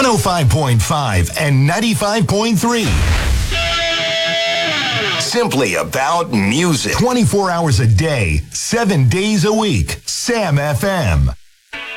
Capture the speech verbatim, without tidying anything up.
one oh five point five and ninety-five point three. Simply about music. twenty-four hours a day, seven days a week. Sam F M.